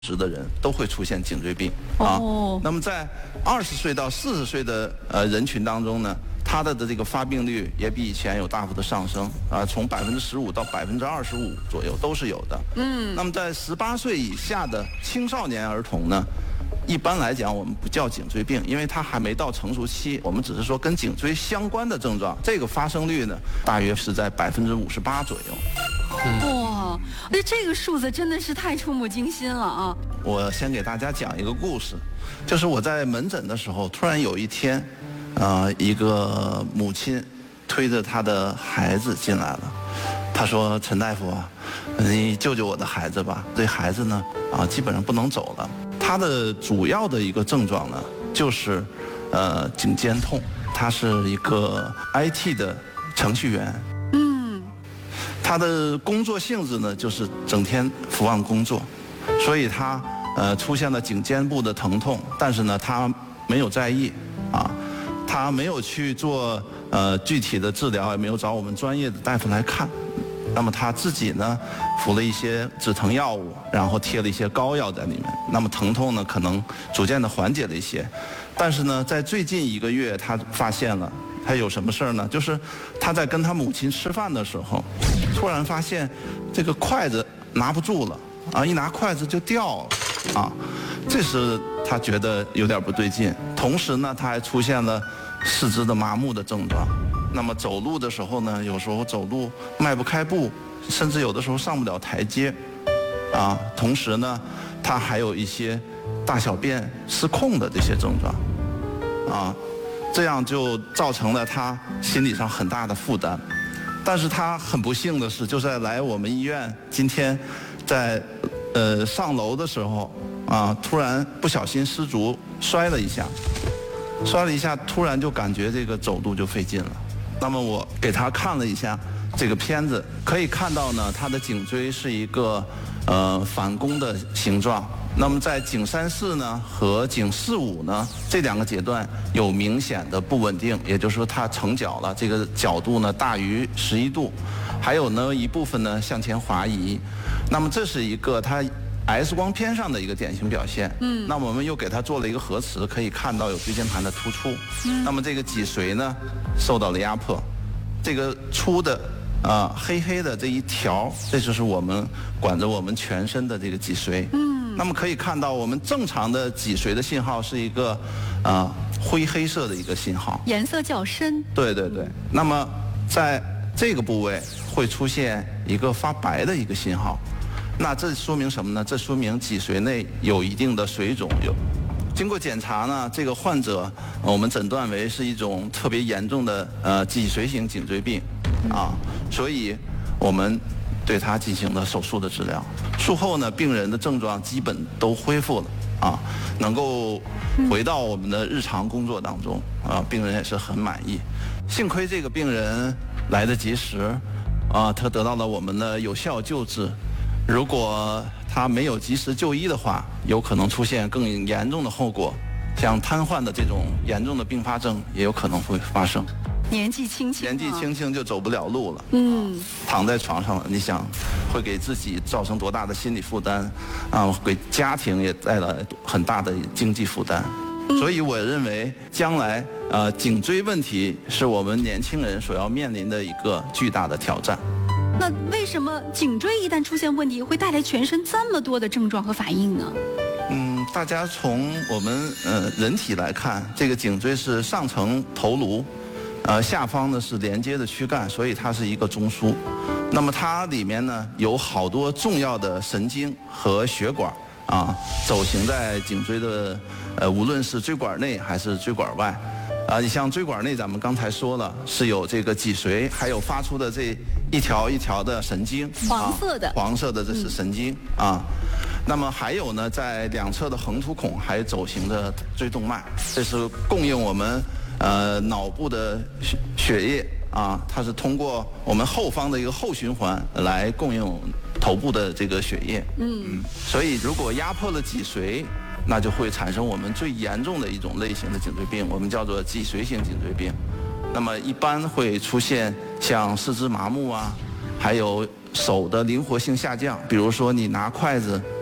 的人都会出现颈椎病啊。那么在20岁到40岁的人群当中呢，它的这个发病率也比以前有大幅的上升啊，从15%到25%左右都是有的。那么在18岁以下的青少年儿童呢，一般来讲我们不叫颈椎病，因为它还没到成熟期，我们只是说跟颈椎相关的症状，这个发生率呢大约是在58%左右。 哇，那这个数字真的是太触目惊心了啊！ 我先给大家讲一个故事，就是我在门诊的时候，突然有一天，一个母亲推着她的孩子进来了，她说：“陈大夫啊，你救救我的孩子吧，这孩子呢基本上不能走了。他的主要的一个症状呢就是颈肩痛，他是一个 IT 的程序员。他的工作性质呢，就是整天伏案工作，所以他出现了颈肩部的疼痛，但是呢，他没有在意啊，他没有去做具体的治疗，也没有找我们专业的大夫来看。那么他自己呢，服了一些止疼药物，然后贴了一些膏药在里面，那么疼痛呢，可能逐渐的缓解了一些。但是呢，在最近1个月，他发现了他有什么事儿呢？就是他在跟他母亲吃饭的时候，突然发现这个筷子拿不住了啊，一拿筷子就掉了啊，这是他觉得有点不对劲。同时呢，他还出现了四肢的麻木的症状。那么走路的时候呢，有时候走路迈不开步，甚至有的时候上不了台阶啊。同时呢，他还有一些大小便失控的这些症状啊。这样就造成了他心理上很大的负担。但是他很不幸的是，就在来我们医院今天在上楼的时候啊，突然不小心失足摔了一下，突然就感觉这个走路就费劲了。那么我给他看了一下这个片子，可以看到呢，他的颈椎是一个反弓的形状。那么在颈3-4呢和颈4-5呢这2个阶段有明显的不稳定，也就是说它成角了，这个角度呢大于11度，还有呢一部分呢向前滑移。那么这是一个它 X 光片上的一个典型表现。那么我们又给它做了一个核磁，可以看到有椎间盘的突出。那么这个脊髓呢受到了压迫，这个粗的黑黑的这一条，这就是我们管着我们全身的这个脊髓。那么可以看到，我们正常的脊髓的信号是一个灰黑色的一个信号， 颜色较深。 对。那么在这个部位会出现一个发白的一个信号，那这说明什么呢？这说明脊髓内有一定的水肿。经过检查呢，这个患者我们诊断为是一种特别严重的脊髓型颈椎病啊，所以我们对他进行了手术的治疗。术后呢，病人的症状基本都恢复了啊，能够回到我们的日常工作当中啊，病人也是很满意。幸亏这个病人来得及时啊，他得到了我们的有效救治。如果他没有及时就医的话，有可能出现更严重的后果，像瘫痪的这种严重的并发症也有可能会发生。 年纪轻轻就走不了路了，躺在床上了，你想会给自己造成多大的心理负担啊？给家庭也带来很大的经济负担。所以我认为将来颈椎问题是我们年轻人所要面临的一个巨大的挑战。 那为什么颈椎一旦出现问题，会带来全身这么多的症状和反应呢？ 大家从我们人体来看，这个颈椎是上层头颅，下方呢是连接的躯干，所以它是一个中枢。那么它里面呢有好多重要的神经和血管啊，走行在颈椎的无论是椎管内还是椎管外。你像椎管内，咱们刚才说了是有这个脊髓，还有发出的这一条一条的神经，黄色的这是神经啊。那么还有呢，在两侧的横突孔还走行的椎动脉，这是供应我们脑部的血液啊，它是通过我们后方的一个后循环来供应头部的这个血液。所以如果压迫了脊髓，那就会产生我们最严重的一种类型的颈椎病，我们叫做脊髓型颈椎病。那么一般会出现像四肢麻木啊，还有手的灵活性下降，比如说你拿筷子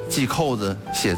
系扣子、写